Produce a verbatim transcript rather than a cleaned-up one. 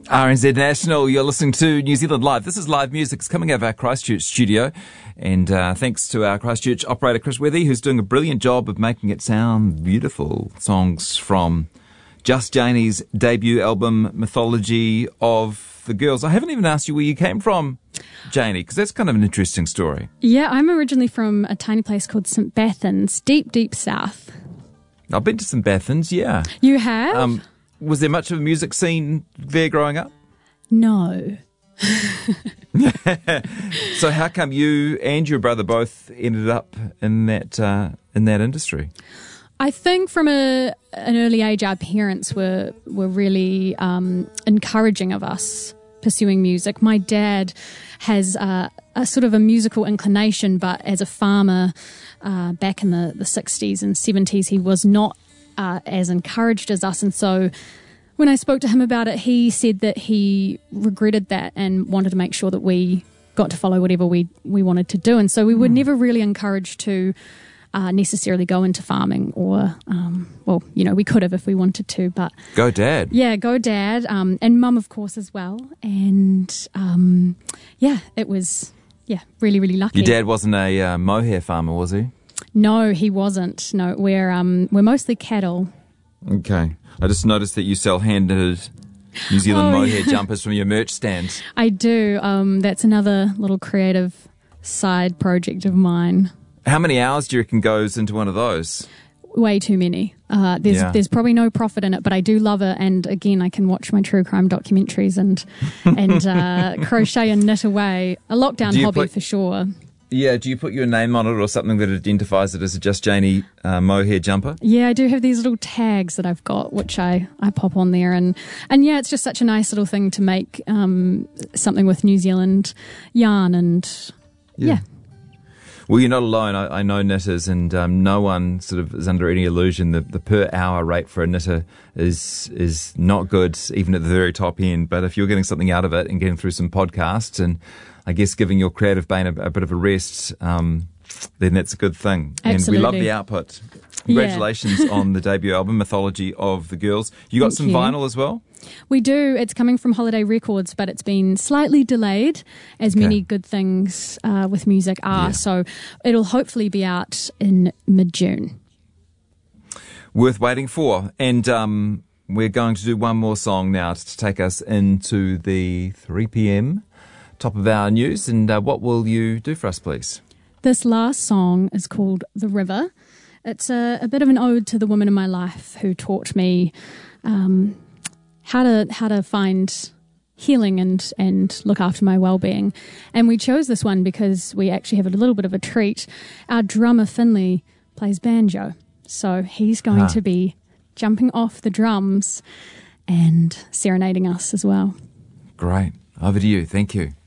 R N Z National, you're listening to New Zealand Live. This is live music. It's coming out of our Christchurch studio. And uh, thanks to our Christchurch operator, Chris Wethy, who's doing a brilliant job of making it sound beautiful. Songs from Just Janie's debut album, Mythology of the Girls. I haven't even asked you where you came from, Janie, because that's kind of an interesting story. Yeah, I'm originally from a tiny place called St Bathans, deep, deep south. I've been to St Bathans, yeah. You have? Um, was there much of a music scene there growing up? No. So how come you and your brother both ended up in that uh, in that industry? I think from a, an early age, our parents were were really um, encouraging of us pursuing music. My dad has uh, a sort of a musical inclination, but as a farmer uh, back in the, the sixties and seventies, he was not uh, as encouraged as us. And so when I spoke to him about it, he said that he regretted that and wanted to make sure that we got to follow whatever we, we wanted to do. And so we were mm. never really encouraged to uh, necessarily go into farming or, um, well, you know, we could have if we wanted to, but... Go Dad. Yeah, go Dad. Um, and Mum, of course, as well. And, um, yeah, it was, yeah, really, really lucky. Your dad wasn't a uh, mohair farmer, was he? No, he wasn't. No, we're, um, we're mostly cattle. Okay. I just noticed that you sell hand-knitted New Zealand oh, mohair yeah. jumpers from your merch stand. I do. Um, that's another little creative side project of mine. How many hours do you reckon goes into one of those? Way too many. Uh, there's yeah. there's probably no profit in it, but I do love it. And again, I can watch my true crime documentaries and and uh, crochet and knit away. A lockdown hobby put- for sure. Yeah, do you put your name on it or something that identifies it as a Just Janie uh, mohair jumper? Yeah, I do have these little tags that I've got, which I, I pop on there. And, and yeah, it's just such a nice little thing to make um, something with New Zealand yarn and yeah. yeah. Well, you're not alone. I, I know knitters, and um, no one sort of is under any illusion that the per hour rate for a knitter is is not good, even at the very top end. But if you're getting something out of it and getting through some podcasts and I guess giving your creative brain a, a bit of a rest, um, then that's a good thing. Absolutely. And we love the output. Congratulations yeah. on the debut album, Mythology of the Girls. You got Thank some you. vinyl as well? We do. It's coming from Holiday Records, but it's been slightly delayed, as Okay. many good things uh, with music are. Yeah. So it'll hopefully be out in mid-June. Worth waiting for. And um, we're going to do one more song now to take us into the three p.m. top of our news. And uh, what will you do for us, please? This last song is called The River. It's a, a bit of an ode to the woman in my life who taught me um, how to how to find healing and, and look after my well-being. And we chose this one because we actually have a little bit of a treat. Our drummer, Finley, plays banjo. So he's going Huh. to be jumping off the drums and serenading us as well. Great. Over to you. Thank you.